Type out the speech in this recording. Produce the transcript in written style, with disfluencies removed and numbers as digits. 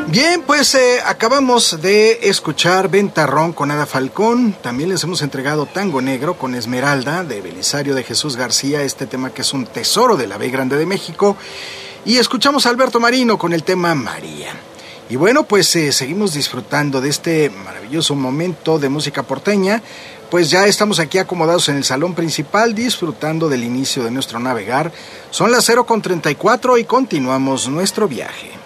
Bien, pues acabamos de escuchar Ventarrón con Ada Falcón. También les hemos entregado Tango Negro con Esmeralda de Belisario de Jesús García, este tema que es un tesoro de la B Grande de México. Y escuchamos a Alberto Marino con el tema María. Y bueno, pues seguimos disfrutando de este maravilloso momento de música porteña. Pues ya estamos aquí acomodados en el salón principal disfrutando del inicio de nuestro navegar. Son las 0:34 y continuamos nuestro viaje.